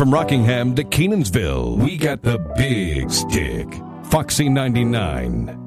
from Rockingham to Kenansville, we got the big stick. Foxy 99.